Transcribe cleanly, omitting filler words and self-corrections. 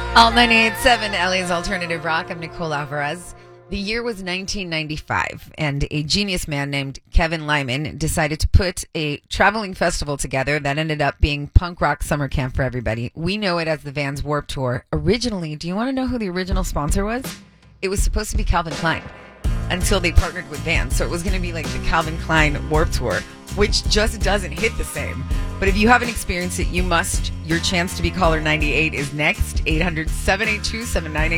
All 98.7 LA's Alternative Rock. I'm Nicole Alvarez. The year was 1995, and a genius man named Kevin Lyman decided to put a traveling festival together that ended up being punk rock summer camp for everybody. We know it as the Vans Warped Tour. Originally, do you want to know who the original sponsor was? It was supposed to be Calvin Klein until they partnered with Vans. So it was going to be like the Calvin Klein Warped Tour, which just doesn't hit the same. But if you haven't experienced it, you must. Your chance to be caller 98 is next. 800-782-7982.